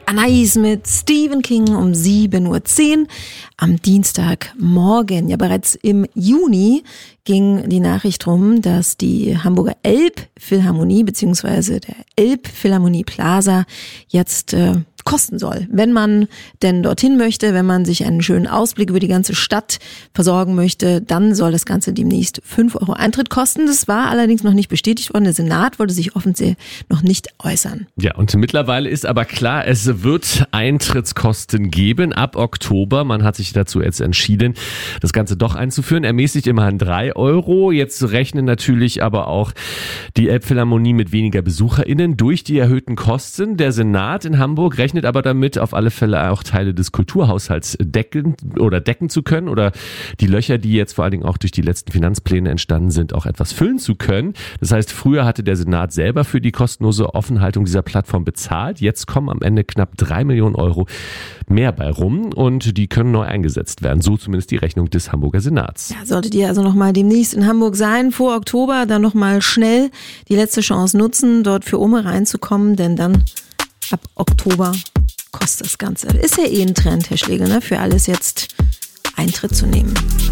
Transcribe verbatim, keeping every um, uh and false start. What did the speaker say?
Anais mit Stephen King um sieben Uhr zehn am Dienstagmorgen. Ja, bereits im Juni ging die Nachricht rum, dass die Hamburger Elbphilharmonie bzw. der Elbphilharmonie Plaza jetzt äh, kosten soll, wenn man denn dorthin möchte, wenn man sich einen schönen Ausblick über die ganze Stadt versorgen möchte, dann soll das Ganze demnächst fünf Euro Eintritt kosten. Das war allerdings noch nicht bestätigt worden. Der Senat wollte sich offensichtlich noch nicht äußern. Ja, und mittlerweile ist aber klar, es wird Eintrittskosten geben ab Oktober. Man hat sich dazu jetzt entschieden, das Ganze doch einzuführen. Ermäßigt immerhin drei Euro. Jetzt rechnen natürlich aber auch die Elbphilharmonie mit weniger BesucherInnen durch die erhöhten Kosten. Der Senat in Hamburg rechnet aber damit, auf alle Fälle auch Teile des Kulturhaushalts decken oder decken zu können oder die Löcher, die jetzt vor allen Dingen auch durch die letzten Finanzpläne entstanden sind, auch etwas füllen zu können. Das heißt, früher hatte der Senat selber für die kostenlose Offenhaltung dieser Plattform bezahlt. Jetzt kommen am Ende knapp drei Millionen Euro mehr bei rum und die können neu eingesetzt werden. So zumindest die Rechnung des Hamburger Senats. Ja, solltet ihr also nochmal demnächst in Hamburg sein, vor Oktober, dann nochmal schnell die letzte Chance nutzen, dort für Ome reinzukommen, denn dann ab Oktober kostet das Ganze. Ist ja eh ein Trend, Herr Schlegel, ne? Für alles jetzt Eintritt zu nehmen.